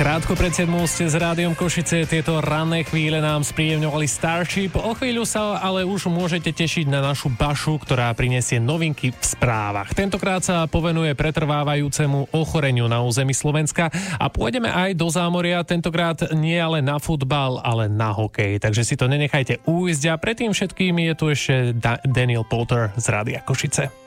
Krátko pred 7 ste s Rádiom Košice, tieto ranné chvíle nám spríjemňovali Starship. O chvíľu sa ale už môžete tešiť na našu Bašu, ktorá prinesie novinky v správach. Tentokrát sa povenuje pretrvávajúcemu ochoreniu na území Slovenska a pôjdeme aj do zámoria, tentokrát nie ale na futbal, ale na hokej. Takže si to nenechajte újsť a predtým všetkým je tu ešte Daniel Potter z Rádia Košice.